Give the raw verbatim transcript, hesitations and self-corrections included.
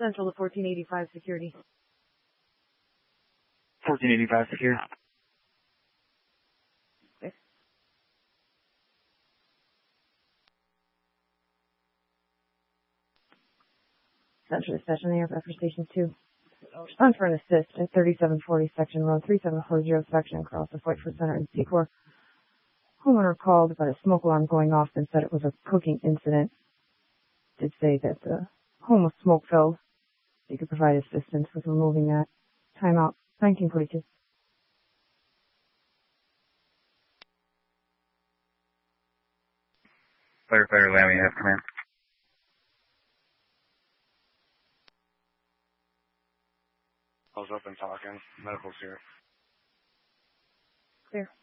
Central to fourteen eighty-five security. fourteen eighty-five secure. Okay. Central to Station Aircraft for Station two. Respond for an assist at thirty-seven forty Section Road, three seven four zero Section, across the Whitefoot Center in Secor. Homeowner called about a smoke alarm going off and said it was a cooking incident. Did say that the home was smoke filled. They could provide assistance with removing that. Timeout, nineteen forty-two. Firefighter Lamb, you have command. I was up and talking. Medical's here. Clear.